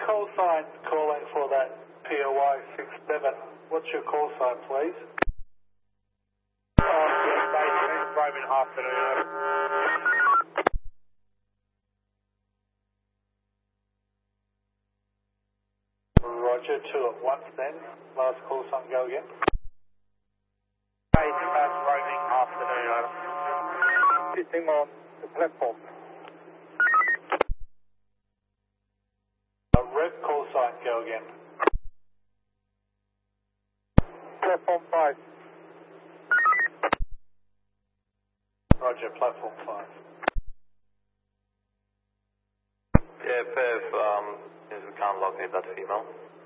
call sign calling for that POI 67. What's your call sign, please? Roman afternoon. Roger, 2 at once then. Last call sign, go again. Roaming afternoon. Sitting on the platform. Red call sign, go again. Platform 5. Roger, platform 5. Yeah, Bev, we can't locate that female.